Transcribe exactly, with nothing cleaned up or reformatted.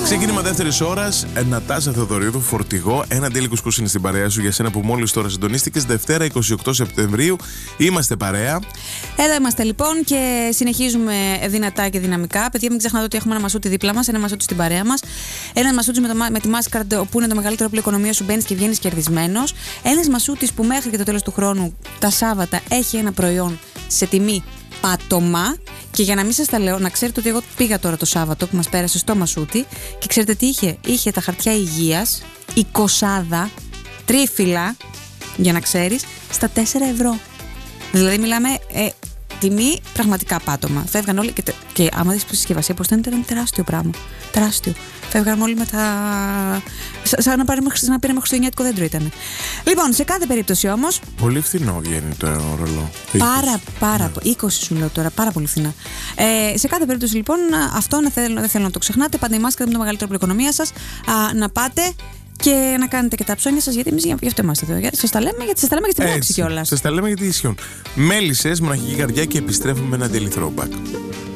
Ξεκίνημα δεύτερη ώρα. Νατάσα Θεοδωρίδου, φορτηγό. Ένα αντίλικο είναι στην παρέα σου για σένα που μόλις τώρα συντονίστηκες. Δευτέρα εικοστή όγδοη Σεπτεμβρίου. Είμαστε παρέα. Εδώ είμαστε λοιπόν και συνεχίζουμε δυνατά και δυναμικά. Παιδιά, μην ξεχνάτε ότι έχουμε ένα μασούτι δίπλα μας, ένα μασούτι στην παρέα μας. Ένα μασούτι με, με τη Mastercard, όπου είναι το μεγαλύτερο όπλο οικονομία σου, μπαίνεις και βγαίνεις κερδισμένος. Ένα μασούτι που μέχρι και το τέλος του χρόνου, τα Σάββατα, έχει ένα προϊόν σε τιμή πάτωμα. Και για να μην σας τα λέω, να ξέρετε ότι εγώ πήγα τώρα το Σάββατο που μας πέρασε στο μασούτι και ξέρετε τι είχε. Είχε τα χαρτιά υγείας, εικοσάδα, τρίφυλλα, για να ξέρεις, στα τέσσερα ευρώ. Δηλαδή μιλάμε ε, τιμή πραγματικά πάτωμα. Φεύγαν όλοι και, τε, και άμα δεις τη συσκευασία πως ήταν, ήταν τεράστιο πράγμα. Τεράστιο. Φεύγαν όλοι με τα... σαν να πήραμε χριστουγεννιάτικο δέντρο ήταν. Λοιπόν, σε κάθε περίπτωση όμως... Πολύ φθηνό βγαίνει το ρολό. Πάρα, πάρα, ναι. είκοσι σου λέω τώρα, πάρα πολύ φθηνά. Ε, σε κάθε περίπτωση λοιπόν, αυτό δεν θέλω, δεν θέλω να το ξεχνάτε. Πάντα η Mastercard με το μεγαλύτερο οικονομία σας. Α, να πάτε και να κάνετε και τα ψώνια σας, γιατί εμείς γι' αυτό είμαστε εδώ. Σας τα λέμε, γιατί σας τα λέμε και στην πράξη κιόλας. Σας τα λέμε γιατί ισχύουν. Μέλισσες, μοναχική καρδιά και επιστρέφουμε με ένα daily throwback.